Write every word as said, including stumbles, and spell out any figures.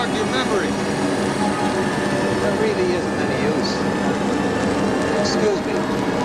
jog your memory. There really isn't any use. Excuse me.